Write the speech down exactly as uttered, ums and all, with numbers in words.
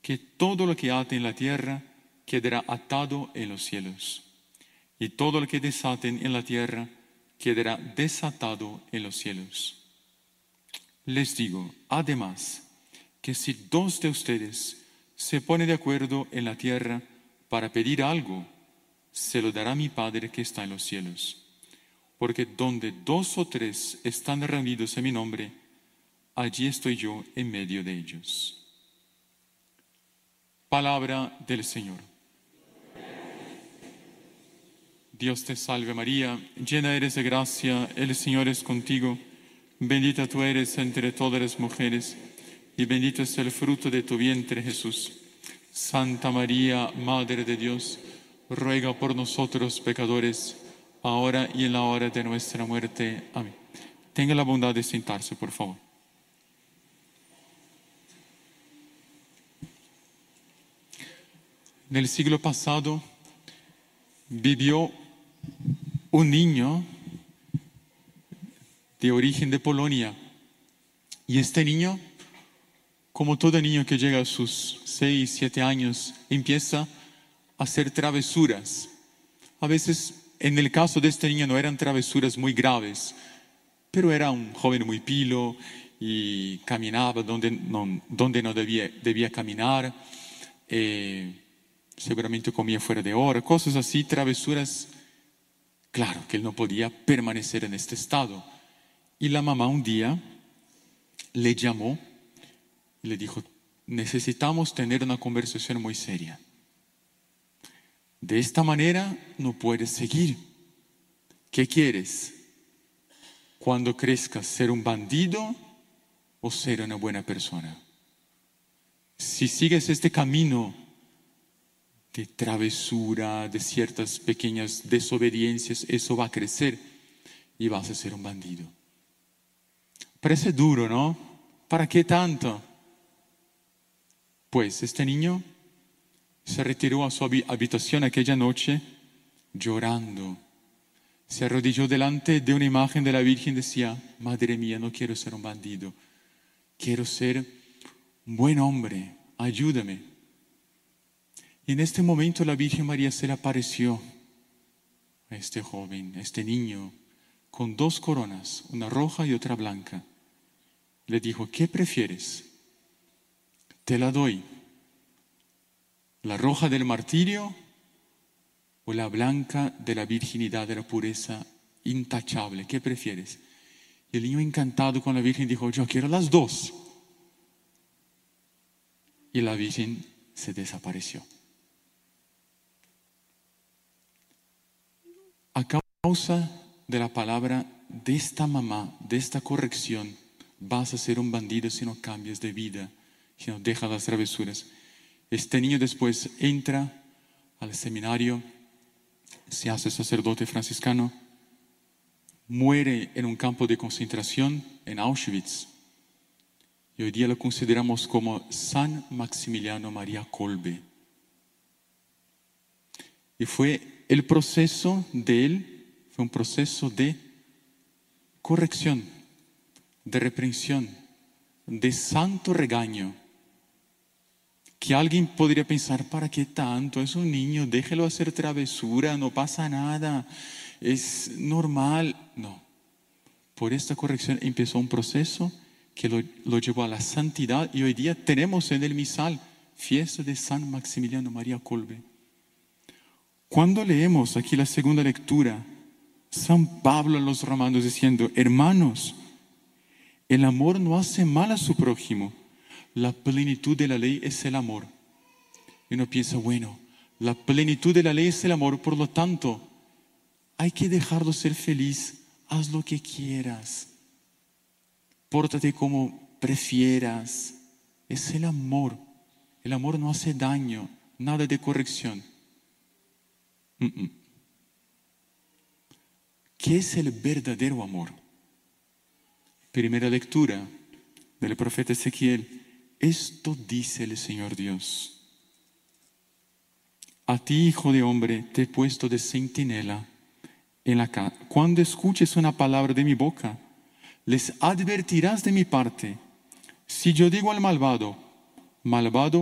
que todo lo que ate en la tierra quedará atado en los cielos, y todo lo que desaten en la tierra quedará desatado en los cielos. Les digo, además, que si dos de ustedes se ponen de acuerdo en la tierra para pedir algo, se lo dará mi Padre que está en los cielos. Porque donde dos o tres están reunidos en mi nombre, allí estoy yo en medio de ellos. Palabra del Señor. Dios te salve María, llena eres de gracia, el Señor es contigo. Bendita tú eres entre todas las mujeres, y bendito es el fruto de tu vientre, Jesús. Santa María, Madre de Dios, ruega por nosotros pecadores, ahora y en la hora de nuestra muerte. Amén. Tenga la bondad de sentarse, por favor. En el siglo pasado vivió un niño de origen de Polonia. Y este niño, como todo niño que llega a sus seis, siete años, empieza a hacer travesuras. A veces, en el caso de este niño, no eran travesuras muy graves, pero era un joven muy pilo y caminaba donde no, donde no debía, debía caminar. Eh, seguramente comía fuera de hora, cosas así, travesuras. Claro que él no podía permanecer en este estado. Y la mamá un día le llamó y le dijo, necesitamos tener una conversación muy seria. De esta manera no puedes seguir. ¿Qué quieres? Cuando crezcas, ¿ser un bandido o ser una buena persona? Si sigues este camino de travesura, de ciertas pequeñas desobediencias, eso va a crecer y vas a ser un bandido. Parece duro, ¿no? ¿Para qué tanto? Pues este niño se retiró a su habitación aquella noche llorando. Se arrodilló delante de una imagen de la Virgen y decía, Madre mía, no quiero ser un bandido. Quiero ser un buen hombre, ayúdame. Y en este momento la Virgen María se le apareció a este joven, a este niño, con dos coronas, una roja y otra blanca. Le dijo, ¿qué prefieres? Te la doy. ¿La roja del martirio o la blanca de la virginidad, de la pureza intachable? ¿Qué prefieres? Y el niño, encantado con la Virgen, dijo, yo quiero las dos. Y la Virgen se desapareció. A causa de la palabra de esta mamá, de esta corrección, vas a ser un bandido si no cambias de vida, si no dejas las travesuras. Este niño después entra al seminario, se hace sacerdote franciscano, muere en un campo de concentración en Auschwitz. Y hoy día lo consideramos como San Maximiliano María Kolbe. Y fue el proceso de él, fue un proceso de corrección, de reprensión, de santo regaño. Que alguien podría pensar, ¿para qué tanto? Es un niño, déjelo hacer travesura, no pasa nada, es normal. No, por esta corrección empezó un proceso que lo, lo llevó a la santidad y hoy día tenemos en el misal fiesta de San Maximiliano María Kolbe. Cuando leemos aquí la segunda lectura, San Pablo a los romanos diciendo, hermanos, el amor no hace mal a su prójimo. La plenitud de la ley es el amor. Y uno piensa, bueno, la plenitud de la ley es el amor, por lo tanto, hay que dejarlo ser feliz, haz lo que quieras, pórtate como prefieras. Es el amor. El amor no hace daño, nada de corrección. Mm-mm. ¿Qué es el verdadero amor? Primera lectura del profeta Ezequiel. Esto dice el Señor Dios. A ti, hijo de hombre, te he puesto de centinela en la casa. Cuando escuches una palabra de mi boca, les advertirás de mi parte. Si yo digo al malvado, malvado